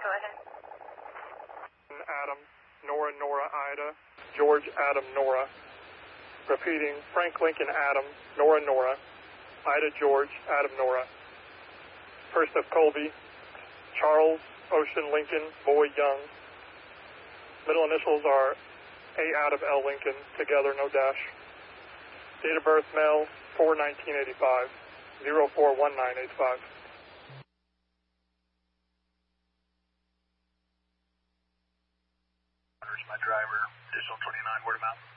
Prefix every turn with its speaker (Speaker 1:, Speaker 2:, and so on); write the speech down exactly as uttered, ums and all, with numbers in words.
Speaker 1: Go ahead.
Speaker 2: Adam, Nora, Nora, Ida, George, Adam, Nora. Repeating, Frank Lincoln, Adam, Nora, Nora, Ida, George, Adam, Nora. First of Colby, Charles, Ocean, Lincoln, Boy, Young. Middle initials are A out of L Lincoln, together, no dash. Date of birth, male, four nineteen eighty-five, zero four one nine eight five.
Speaker 3: My driver, additional twenty-nine, word of mouth.